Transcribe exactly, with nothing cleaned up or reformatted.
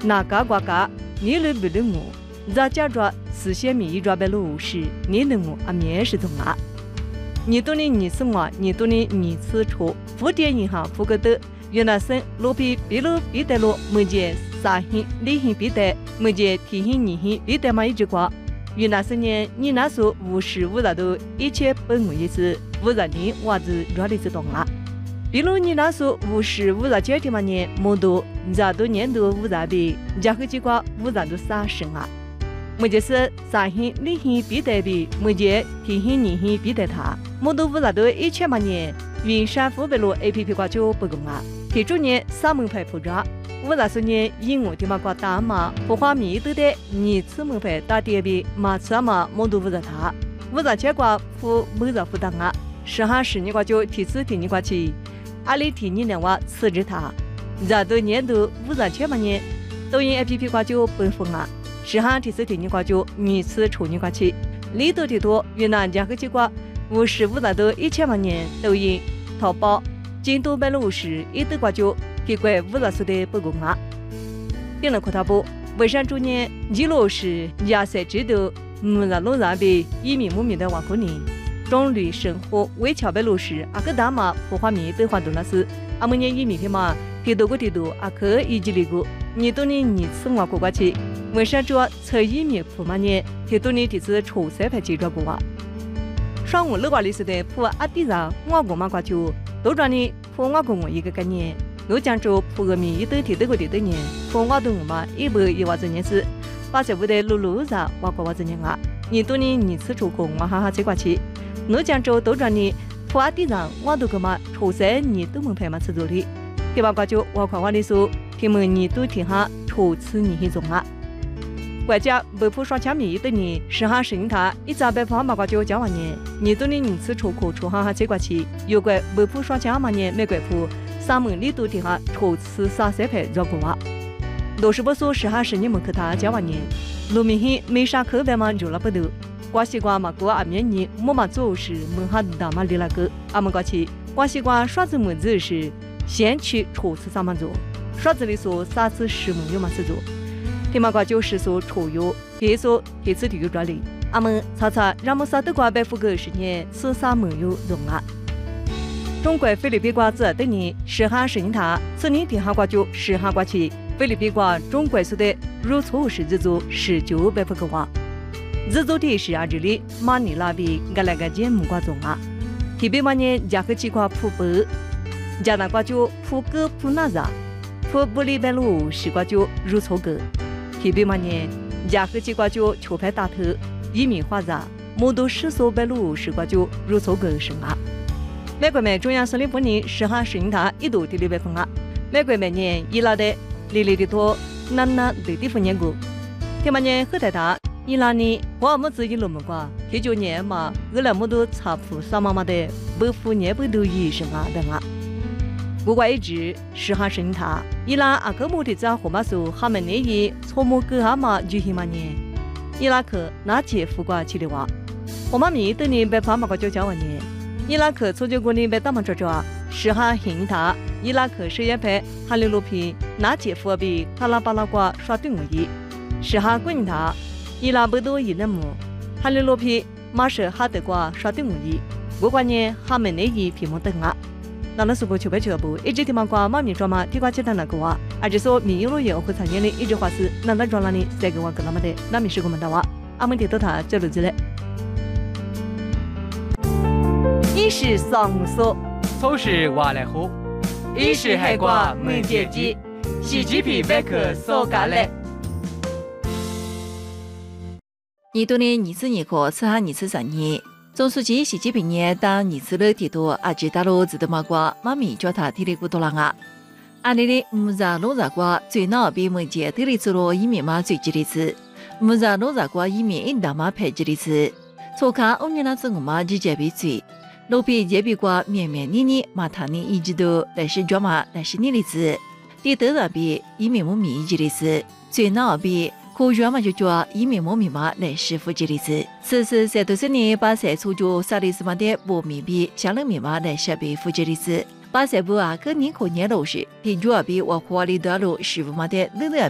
那嘎呱嘎，你来不能我，咱家着四千米一抓白路是，你能我啊面是中啊。你多的你次嘛，你多的你次出，福建银行福格德，原来省罗皮比罗比得罗，目前三星、李星比得，目前天星、二星比得嘛一直挂。原来是年你那时五十五十多一千百五一次，五十年娃子抓的是懂了。比如你那时五十五十九天嘛年，么多，咱都年度五十比，然后结果五十都三十啊。目前是三星、李星比得比，目前天星、二星比得他，么多五十多一千嘛年，云山湖北路 A P P 挂就不公啊。提出年三门牌铺抓。五十岁年，因我的嘛个大嘛，不花米都得，你此门牌打点比马车嘛，莫都五十他，五十千挂付每日负担啊，十哈十年挂就提次提年挂起，阿里提年两万辞职他，咱都年度五十千嘛年，抖音 A P P 挂就奔风啊，十哈提次提年挂就你次出年挂起，里头的多，越南两个结果五十五十多一千嘛年，抖音、淘宝、京东百六十一都挂就。给怪五十岁的不公啊！定了可他不，为啥中年一路是亚塞制度，木然路上被一米木米的瓦库尼，中旅生活为桥北路时，阿个大马普花米都换动了是，阿么年一米的嘛，提多个提多阿可一级里个，你多年你次瓦过过去，为啥说测一米普嘛年，提多年提次初三排接着过啊？上午六挂历史的普阿地上瓦过嘛挂就，都让你普瓦过我一个概念。我讲着普个米一都提得个提得年，普瓦东嘛一百一万多年是，八十五的路路上瓦过瓦多年啊，你多年你次出口瓦哈哈这挂起，我讲着都让你普阿地上瓦多个嘛初三你都门牌嘛吃做的，第八挂就瓦块瓦的说，提门你都提下初次你去种啊，国家北普双枪米一的年，十哈十他一早北普嘛挂就讲完年，你多年你次出口出哈哈这挂起，有关北普双枪嘛年美国普。三门里都听下初次三三排绕过哇，六十不说十哈十年门口他讲完年，路明显没啥口白嘛，就了不多。瓜西瓜嘛过阿面年，么嘛做事门下大嘛里那个，阿们过去瓜西瓜刷子门子是先去初次三门做，刷子里说三次十门有嘛是做，天嘛瓜就是说初有，第说第次就有抓哩，阿们查查让么啥都瓜白富个十年，此三门有容啊。中国菲律宾瓜子等年十哈十年他，此年天哈瓜就十哈瓜起，菲律宾瓜中国说的入错是自助十九百分个话，自助的是啊这里马尼拉比格来个节目瓜中啊，特别嘛年加个几瓜普白，加那瓜就普个普那啥，普不里白路是瓜就入错个，特别嘛年加个几瓜就球拍打头，一米花啥，摩多十所白路是瓜就入错个是啊。美国美中央森林部年十哈十他一度第六百分啊，美国每年伊拉的里里的多，那那对地方年过，天嘛年后台他伊拉呢，我们自己弄么瓜，十九年嘛，我来么多查普啥嘛嘛的，不付年不都医生啊等啊，不过一直十哈十他，伊拉阿个目的在河马手他们那一错么个阿嘛就些嘛年，伊拉克那节付瓜去的话，河马米等年被发嘛个就讲完年。伊拉克从九国内被打满抓抓，十哈行他，伊拉克实验派哈里罗皮拿杰夫比哈拉巴拉瓜刷对我一，十哈滚他，伊拉不多一那么，哈里罗皮马是哈德瓜刷对我一，我关键哈们那一皮毛等啊，那那是个球白球不，一直地方瓜妈咪抓嘛，地瓜鸡蛋那个哇，而且说米罗也和产业的一直话是，那那抓那里再给我跟他们的，那米是个么大哇，阿们得到他这路子嘞。一是上午说， 初是瓦来喝，一是海瓜没解鸡，洗鸡皮白壳烧咖喱。 年度的二次年课此下二次三年，总书记习近平年当二次了提到阿吉大陆自动马瓜妈咪叫他提里古多郎啊，阿里的木扎罗扎瓜最闹比目前提里走路一米嘛最吉利次，木扎罗扎瓜一米一大嘛排吉利次，错看欧尼拉子我嘛直接比最。路皮结比瓜绵绵腻腻，马塔尼一直都来是抓马来是腻里子，地头上比一米木米一吉里子，最闹比可抓嘛就抓一米木米嘛来是负吉里子。此时三多十年把赛出就萨里斯嘛的木米比香冷米嘛来是比负吉里子，把赛布啊个年可年路时，地主啊比我花里多路师傅嘛的路路